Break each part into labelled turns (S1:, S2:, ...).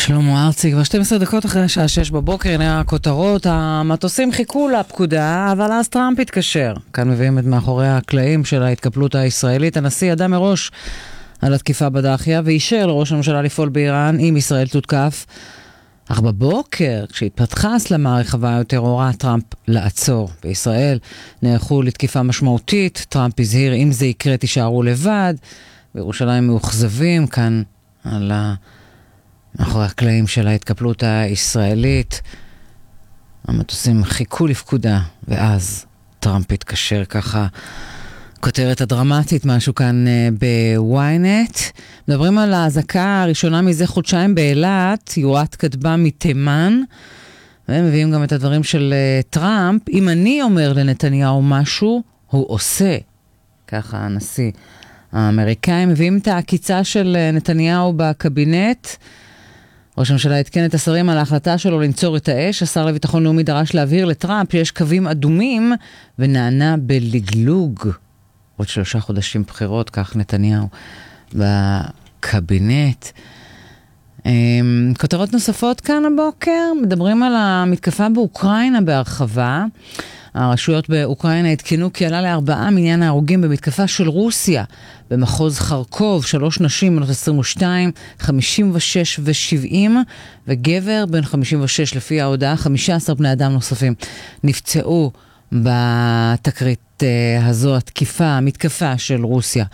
S1: שלמה ארצי, כבר 12 דקות אחרי השעה 6 בבוקר, הנה הכותרות, המטוסים חיכו לפקודה, אבל אז טראמפ התקשר. כאן מביאים את מאחורי הקלעים של ההתקפלות הישראלית. הנשיא ידע מראש על התקיפה בדאחיה, ואישר לראש הממשלה לפעול באיראן אם ישראל תותקף. אך בבוקר, כשהתפתחה הסלמה רחבה יותר, הורה טראמפ לעצור. בישראל נערכו לתקיפה משמעותית, טראמפ הזהיר אם זה יקרה תישארו לבד. בירושלים מאוכזבים כאן על מאחורי הקלעים של ההתקפלות הישראלית. המטוסים חיכו לפקודה, ואז טראמפ התקשר. ככה כותרת הדרמטית, משהו כאן בוויינט. מדברים על ההזעקה הראשונה מזה חודשיים באילת, יורת כתבה מתימן, והם מביאים גם את הדברים של טראמפ. אם אני אומר לנתניהו משהו, הוא עושה. ככה הנשיא האמריקאי. מביאים את העקיצה של נתניהו בקבינט. ראש הממשלה התקן את השרים על ההחלטה שלו לנצור את האש. השר לביטחון לאומי דרש להבהיר לטראמפ שיש קווים אדומים, ונענה בלגלוג. עוד 3 חודשים בחירות, כך נתניהו בקבינט. כותרות נוספות כאן הבוקר, מדברים על המתקפה באוקראינה בהרחבה. הרשויות באוקראינה התקנו כי עלה ל4 מניין ההרוגים במתקפה של רוסיה במחוז חרקוב, 3 נשים בנות 22, 56 ו-70, וגבר בן 56 לפי ההודעה. 15 בני אדם נוספים נפצעו בתקרית הזו, המתקפה של רוסיה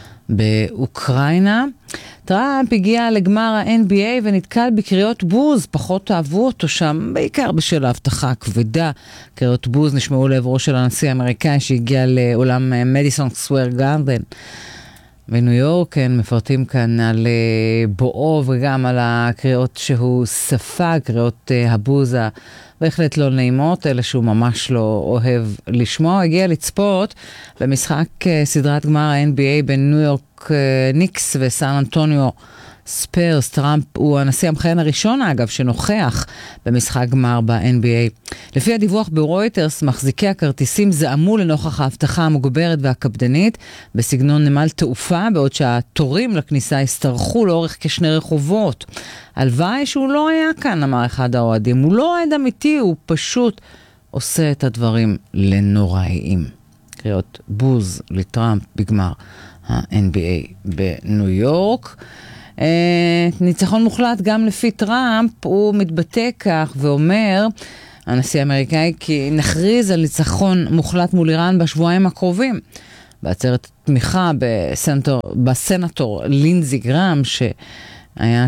S1: באוקראינה. טראמפ הגיע לגמר ה-NBA ונתקל בקריאות בוז, פחות אהבו אותו שם, בעיקר בשל ההבטחה הכבדה. קריאות בוז נשמעו לעברו של הנשיא האמריקאי שהגיע לאולם מדיסון סקוור גארדן בניו יורק. מפרטים כאן על בואו וגם על הקריאות שהוא ספג, קריאות הבוז בהחלט לא נעימות, אלה שהוא ממש לא אוהב לשמוע. הגיע לצפות במשחק סדרת גמר ה-NBA בין ניו יורק ניקס וסן אנטוניו ספרס. טראמפ הוא הנשיא המכהן הראשון, אגב, שנוכח במשחק גמר ב-NBA. לפי הדיווח ברויטרס, מחזיקי הכרטיסים זעמו לנוכח ההבטחה המוגברת והקפדנית בסגנון נמל תעופה, בעוד שהתורים לכניסה הסתרחו לאורך כ2 רחובות. הלוואי שהוא לא היה כאן, אמר אחד האוהדים. הוא לא אוהד אמיתי, הוא פשוט עושה את הדברים לנוראיים. קריאות בוז לטראמפ בגמר ה-NBA בניו יורק. ניצחון מוחלט גם לפי טראמפ. הוא מתבטא כך ואומר, הנשיא האמריקאי, כי נכריז על ניצחון מוחלט מול איראן בשבועיים הקרובים. בעצרת תמיכה בסנטור לינזי גרם, שהיה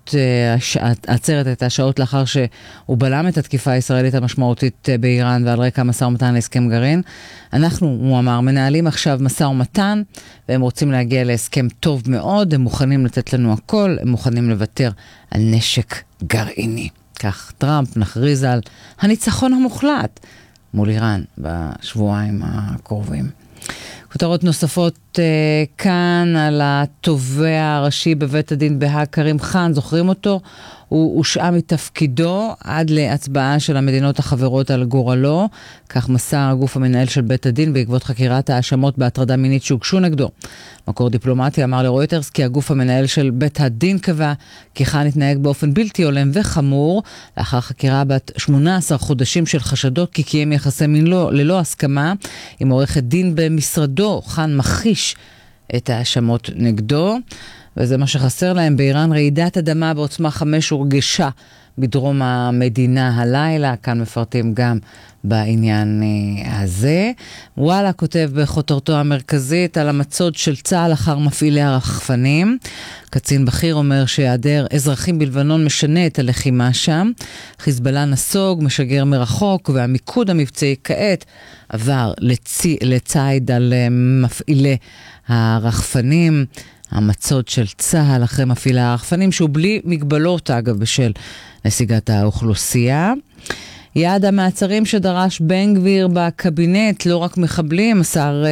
S1: העצרת הייתה שעות לאחר שהוא בלם את התקיפה הישראלית המשמעותית באיראן ועל רקע משא ומתן להסכם גרעין. אנחנו, הוא אמר, מנהלים עכשיו משא ומתן, והם רוצים להגיע להסכם טוב מאוד, הם מוכנים לתת לנו הכל, הם מוכנים לוותר על נשק גרעיני. כך טראמפ נכריז על הניצחון המוחלט מול איראן בשבועיים הקרובים. כותרות נוספות כאן על התובע הראשי בבית הדין בהאג, כרים חאן, זוכרים אותו? הוא הושעה מתפקידו עד להצבעה של המדינות החברות על גורלו, כך מסר הגוף המנהל של בית הדין בעקבות חקירת האשמות בהטרדה מינית שהוגשו נגדו. מקור דיפלומטי אמר לרויטרס כי הגוף המנהל של בית הדין קבע כי חאן התנהג באופן בלתי הולם וחמור, לאחר חקירה בת 18 חודשים של חשדות כי קיים יחסי מין ללא הסכמה עם עורכת דין במשרדו. חאן מכחיש את האשמות נגדו, וזה מה שחסר להם. באיראן רעידת אדמה בעוצמה 5 הורגשה בדרום המדינה הלילה. כאן מפרטים גם בעניין הזה. וואלה כותב בכותרתו המרכזית על המצוד של צה"ל אחר מפעילי הרחפנים. קצין בכיר אומר שהיעדר אזרחים בלבנון משנה את הלחימה שם. חיזבאללה נסוג, משגר מרחוק, והמיקוד המבצעי כעת עבר לצייד על מפעילי הרחפנים. המצוד של צה"ל אחרי מפעילי הרחפנים, שהוא בלי מגבלות אגב בשל נסיגת האוכלוסייה. יעד המעצרים שדרש בן גביר בקבינט, לא רק מחבלים, השר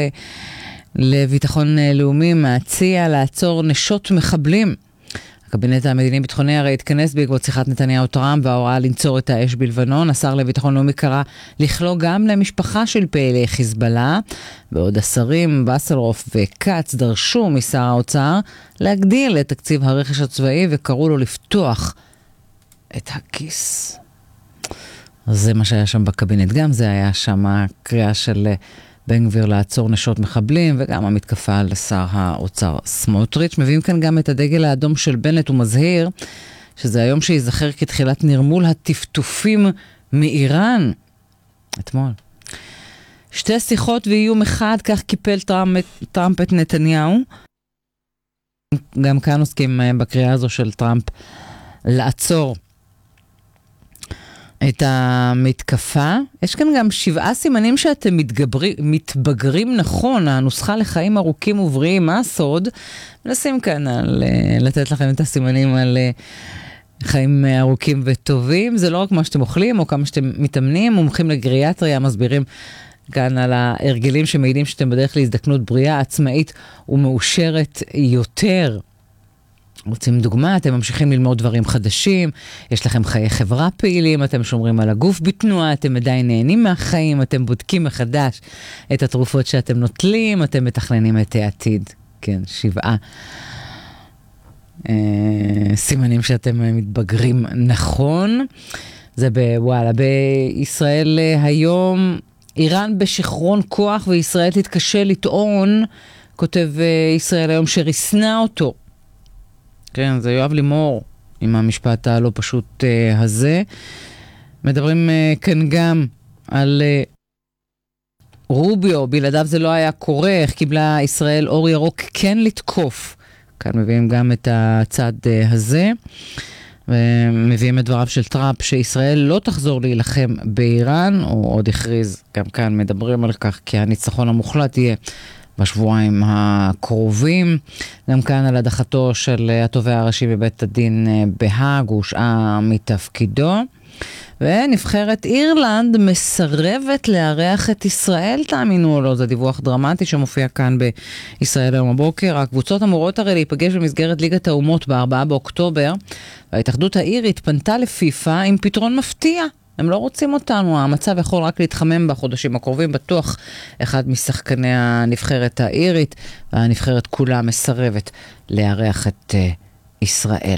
S1: לביטחון לאומי מציע לעצור נשות מחבלים. הקבינט המדיני-ביטחוני הרי התכנס בעקבות שיחת נתניהו-טראמפ וההוראה לנצור את האש בלבנון. השר לביטחון לאומי קרא לכלוא גם למשפחה של פעילי חיזבאללה, בעוד השרים וסלרוף וקץ דרשו משר האוצר להגדיל את תקציב הרכש הצבאי וקראו לו לפתוח את הכיס. אז זה מה שהיה שם בקבינט. גם זה היה שם הקריאה של בן גביר לעצור נשות מחבלים, וגם המתקפה על שר האוצר סמוטריץ'. מביאים כאן גם את הדגל האדום של בנט ומזהיר, שזה היום שיזכר כתחילת נרמול הטפטופים מאיראן. אתמול. שתי שיחות ואיום אחד, כך קיפל טראמפ את נתניהו. גם כאן עוסקים בקריאה הזו של טראמפ לעצור את המתקפה. יש כאן גם 7 סימנים שאתם מתבגרים נכון, הנוסחה לחיים ארוכים ובריאים, מה הסוד? מנסים כאן לתת לכם את הסימנים על חיים ארוכים וטובים. זה לא רק מה שאתם אוכלים או כמה שאתם מתאמנים, מומחים לגריאטריה מסבירים כאן על ההרגלים שמעידים שאתם בדרך להזדקנות בריאה, עצמאית ומאושרת יותר. רוצים דוגמה, אתם ממשיכים ללמוד דברים חדשים, יש לכם חיי חברה פעילים, אתם שומרים על הגוף בתנועה, אתם עדיין נהנים מהחיים, אתם בודקים מחדש את התרופות שאתם נוטלים, אתם מתכננים את העתיד. כן, 7 סימנים שאתם מתבגרים נכון. זה בוואלה, בישראל היום, איראן בשחרון כוח וישראל תתקשה לטעון, כותב ישראל היום, שריסנה אותו. כן, זה יואב לימור עם המשפט הלא פשוט הזה. מדברים כאן גם על רוביו, בלעדיו זה לא היה קורה, איך קיבלה ישראל אור ירוק כן לתקוף. כאן מביאים גם את הצד הזה. ומביאים את דבריו של טראמפ שישראל לא תחזור להילחם באיראן, או עוד הכריז, גם כאן מדברים על כך, כי הניצחון המוחלט יהיה בשבועיים הקרובים. גם כאן על הדחתו של התובע הראשי בבית הדין בהאג, הוא הושעה מתפקידו. ונבחרת אירלנד מסרבת לארח את ישראל, תאמינו או לא, זה דיווח דרמטי שמופיע כאן בישראל היום הבוקר. הקבוצות אמורות הרי להיפגש במסגרת ליגת האומות ב4 באוקטובר, וההתאחדות האירית פנתה לפיפה עם פתרון מפתיע. הם לא רוצים אותנו, המצב יכול רק להתחמם בחודשים הקרובים, בטוח אחד משחקני הנבחרת האירית, והנבחרת כולה מסרבת לארח את ישראל.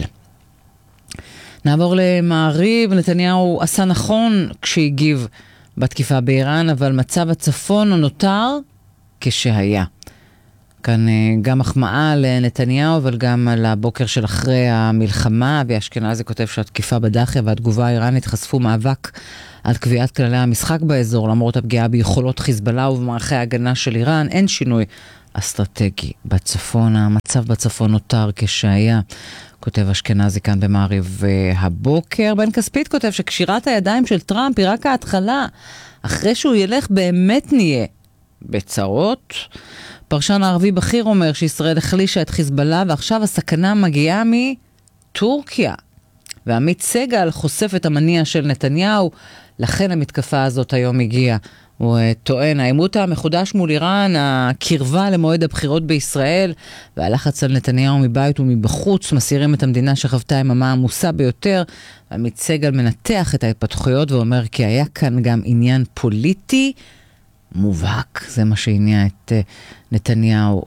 S1: נעבור למעריב. נתניהו עשה נכון כשהגיב בתקיפה באיראן, אבל מצב הצפון נותר כשהיה. כאן גם מחמאה לנתניהו, אבל גם על הבוקר של אחרי המלחמה, ואשכנזי כותב שהתקיפה בדחיה והתגובה האיראנית חשפו מאבק על קביעת כללי המשחק באזור, למרות הפגיעה ביכולות חיזבאללה ובמערכי ההגנה של איראן, אין שינוי אסטרטגי בצפון. המצב בצפון נותר כשהיה, כותב אשכנזי כאן במעריב הבוקר. בן כספית כותב שקשירת הידיים של טראמפ היא רק ההתחלה, אחרי שהוא ילך באמת נהיה בצרות. פרשן הערבי בכיר אומר שישראל החלישה את חיזבאללה, ועכשיו הסכנה מגיעה מטורקיה. ועמית סגל חושף את המניע של נתניהו, לכן המתקפה הזאת היום הגיעה. הוא טוען, העימות המחודש מול איראן, הקרבה למועד הבחירות בישראל, והלחץ על נתניהו מבית ומבחוץ, מסירים את המדינה שחוותה היממה העמוסה ביותר. עמית סגל מנתח את ההתפתחויות ואומר כי היה כאן גם עניין פוליטי מובהק. זה מה שהניע את נתניהו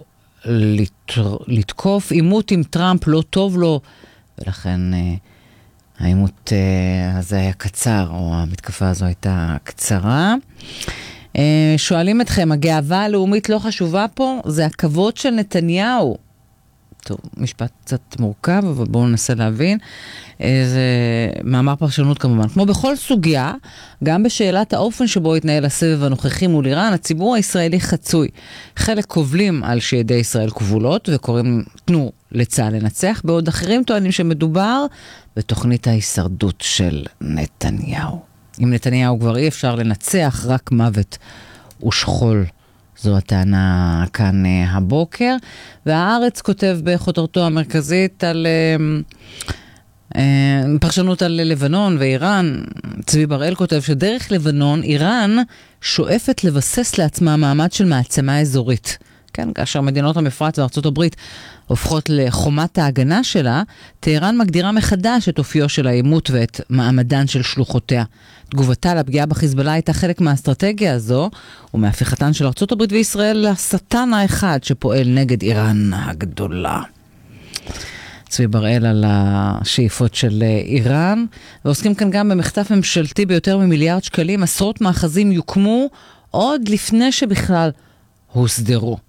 S1: לתקוף. עימות עם טראמפ לא טוב לו, ולכן העימות הזה היה קצר, או המתקפה הזו הייתה קצרה. שואלים אתכם, הגאווה הלאומית לא חשובה פה? זה הכבוד של נתניהו. טוב, משפט קצת מורכב, אבל בואו ננסה להבין. זה מאמר פרשנות כמובן. כמו בכל סוגיה, גם בשאלת האופן שבו התנהל הסבב הנוכחי מול איראן, הציבור הישראלי חצוי. חלק קובלים על שידי ישראל כבולות, וקוראים תנו לצה"ל לנצח, בעוד אחרים טוענים שמדובר בתוכנית ההישרדות של נתניהו. עם נתניהו כבר אי אפשר לנצח, רק מוות ושכול. זו הטענה כאן הבוקר. והארץ כותב בכותרתו המרכזית על פרשנות על לבנון ואיראן. צבי בראל כותב שדרך לבנון, איראן שואפת לבסס לעצמה מעמד של מעצמה אזורית. כן, כאשר מדינות המפרץ וארצות הברית הופכות לחומת ההגנה שלה, טהרן מגדירה מחדש את אופיו של העימות ואת מעמדן של שלוחותיה. תגובתה לפגיעה בחיזבאללה הייתה חלק מהאסטרטגיה הזו, ומהפיכתן של ארצות הברית וישראל לשטן האחד שפועל נגד איראן הגדולה. צבי בראל על השאיפות של איראן, ועוסקים כאן גם במחטף ממשלתי ביותר ממיליארד שקלים, עשרות מאחזים יוקמו עוד לפני שבכלל הוסדרו.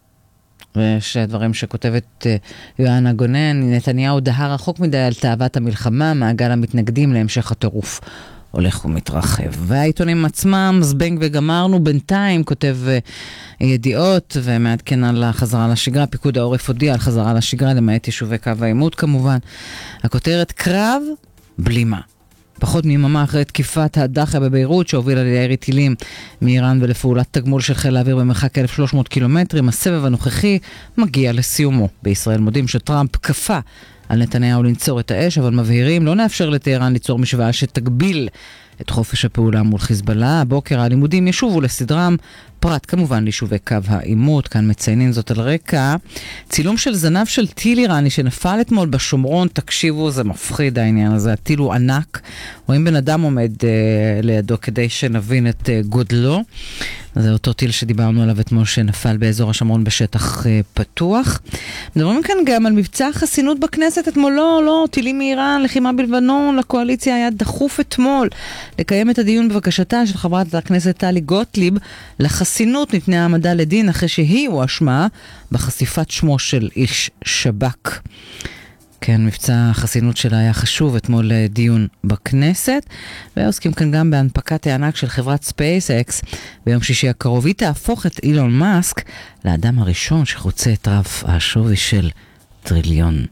S1: ויש דברים שכותבת יואנה גונן, נתניהו דהר רחוק מדי על תאוות המלחמה, מעגל המתנגדים להמשך הטירוף הולך ומתרחב. והעיתונים עצמם, זבנג וגמרנו, בינתיים כותב ידיעות ומעדכן על החזרה לשגרה, פיקוד העורף הודיע על חזרה לשגרה, למעט יישובי קו העימות כמובן. הכותרת קרב בלימה. פחות מיממה אחרי תקיפת הדחה בביירות שהובילה לירי טילים מאיראן ולפעולת תגמול של חיל האוויר במרחק 1,300 קילומטרים, הסבב הנוכחי מגיע לסיומו. בישראל מודים שטראמפ כפה על נתניהו לנצור את האש, אבל מבהירים לא נאפשר לטהרן ליצור משוואה שתגביל את חופש הפעולה מול חיזבאללה. הבוקר הלימודים ישובו לסדרם, פרט כמובן ליישובי קו העימות. כאן מציינים זאת על רקע צילום של זנב של טיל איראני שנפל אתמול בשומרון. תקשיבו, זה מפחיד העניין הזה, הטיל הוא ענק, רואים בן אדם עומד לידו כדי שנבין את גודלו. זה אותו טיל שדיברנו עליו אתמול שנפל באזור השומרון בשטח פתוח. מדברים כאן גם על מבצע החסינות בכנסת אתמול. לא, טילים מאיראן, לחימה בלבנון, לקואליציה היה דחוף אתמול לקיים את הדיון בבקשתה של חברת הכנסת טלי גוטליב לחסינות מפני העמדה לדין אחרי שהיא הואשמה בחשיפת שמו של איש שב"כ. כן, מבצע החסינות שלה היה חשוב אתמול דיון בכנסת, ועוסקים כאן גם בהנפקת הענק של חברת SpaceX ביום שישי הקרוב. היא תהפוך את אילון מאסק לאדם הראשון שחוצה את רף השווי של $1 טריליון.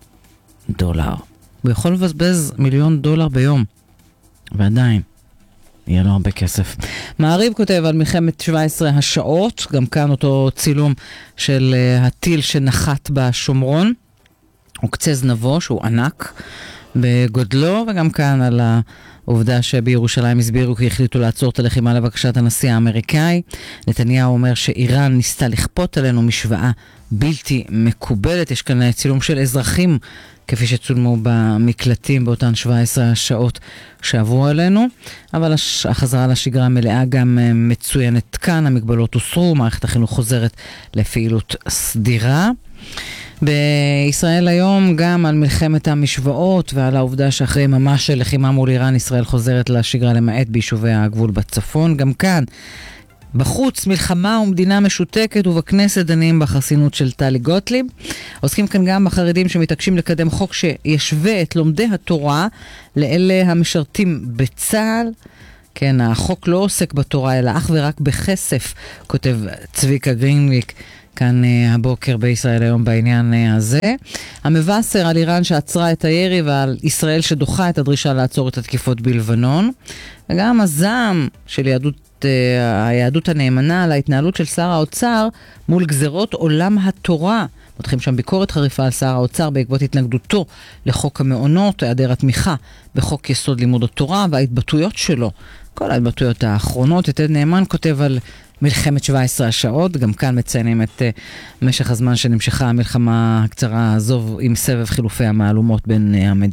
S1: הוא יכול לבזבז $1 מיליון ביום, ועדיין יהיה לו הרבה כסף. מעריב כותב על מלחמת 17 השעות, גם כאן אותו צילום של הטיל שנחת בשומרון, הוא קצה זנבו שהוא ענק בגודלו, וגם כאן על העובדה שבירושלים הסבירו כי החליטו לעצור את הלחימה לבקשת הנשיא האמריקאי. נתניהו אומר שאיראן ניסתה לכפות עלינו משוואה בלתי מקובלת. יש כאן צילום של אזרחים כפי שצולמו במקלטים באותן 17 השעות שעברו עלינו, אבל החזרה לשגרה המלאה גם מצוינת כאן, המגבלות הוסרו, מערכת החינוך חוזרת לפעילות סדירה. בישראל היום גם על מלחמת המשוואות ועל העובדה שאחרי ממש של לחימה מול איראן ישראל חוזרת לשגרה למעט ביישובי הגבול בצפון. גם כאן בחוץ מלחמה ומדינה משותקת, ובכנסת דנים בחסינות של טלי גוטליב. עוסקים כאן גם בחרדים שמתעקשים לקדם חוק שישווה את לומדי התורה לאלה המשרתים בצה"ל. כן, החוק לא עוסק בתורה אלא אך ורק בכסף, כותב צביקה גרינליק כאן הבוקר בישראל היום בעניין הזה. המבשר על איראן שעצרה את הירי ועל ישראל שדוחה את הדרישה לעצור את התקיפות בלבנון. וגם הזעם של היהדות הנאמנה על ההתנהלות של שר האוצר מול גזרות עולם התורה. מותחים שם ביקורת חריפה על שר האוצר בעקבות התנגדותו לחוק המעונות, היעדר התמיכה בחוק יסוד לימוד התורה וההתבטאויות שלו. כל ההתבטאויות האחרונות. יתד נאמן כותב על מלחמת 17 השעות, גם כאן מציינים את משך הזמן שנמשכה המלחמה הקצרה הזו עם סבב חילופי המהלומות בין המדינות.